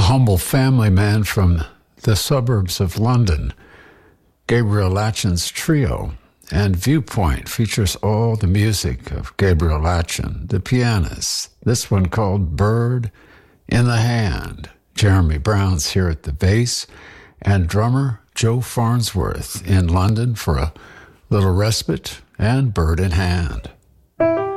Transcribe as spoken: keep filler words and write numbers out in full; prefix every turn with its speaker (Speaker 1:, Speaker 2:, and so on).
Speaker 1: humble family man from the suburbs of London. Gabriel Latchen's trio and Viewpoint features all the music of Gabriel Latchen, the pianist. This one called Bird in the Hand. Jeremy Brown's here at the bass, and drummer Joe Farnsworth in London for a little respite and Bird in Hand.